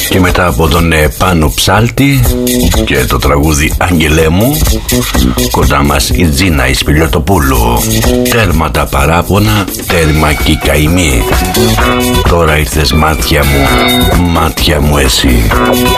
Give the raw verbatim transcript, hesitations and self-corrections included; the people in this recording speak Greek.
Και μετά από τον Πάνο Ψάλτη και το τραγούδι Άγγελέ μου, κοντά μας η Τζίνα η Σπηλιωτοπούλου. Τέρμα τα παράπονα, τέρμα και η καημή. Τώρα ήρθες μάτια μου, μάτια μου εσύ.